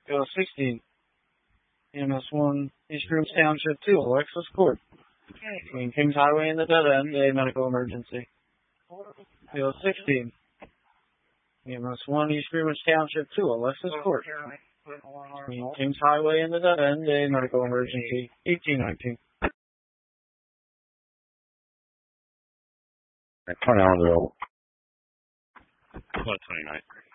Go 16. EMS 1, East Grooms Township 2, Alexis Court. Between Kings Highway and the dead end, a medical emergency. Go 16. EMS 1, East Greenwich Township 2, Alexis Court. Between Kings Highway and the dead end, a medical emergency. 1819. Turn on the road. 29.